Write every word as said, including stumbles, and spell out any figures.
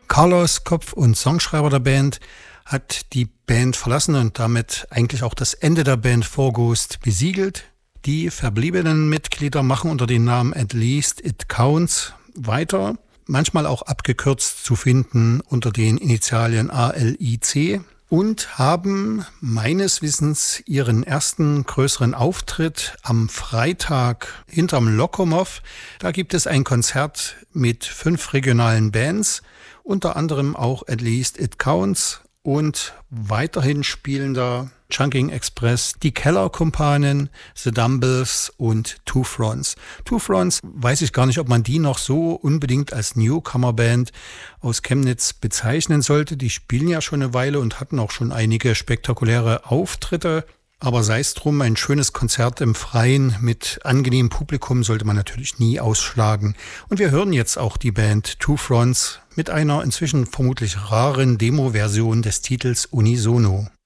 Carlos, Kopf- und Songschreiber der Band, hat die Band verlassen und damit eigentlich auch das Ende der Band Four Ghost besiegelt. Die verbliebenen Mitglieder machen unter dem Namen At Least It Counts weiter, manchmal auch abgekürzt zu finden unter den Initialien A L I C, und haben meines Wissens ihren ersten größeren Auftritt am Freitag hinterm Lokomov. Da gibt es ein Konzert mit fünf regionalen Bands, unter anderem auch At Least It Counts, und weiterhin spielen da Chunking Express, die Keller-Kumpanen, The Dumbles und Two Fronts. Two Fronts, weiß ich gar nicht, ob man die noch so unbedingt als Newcomer-Band aus Chemnitz bezeichnen sollte. Die spielen ja schon eine Weile und hatten auch schon einige spektakuläre Auftritte. Aber sei es drum, ein schönes Konzert im Freien mit angenehmem Publikum sollte man natürlich nie ausschlagen. Und wir hören jetzt auch die Band Two Fronts mit einer inzwischen vermutlich raren Demo-Version des Titels Unisono.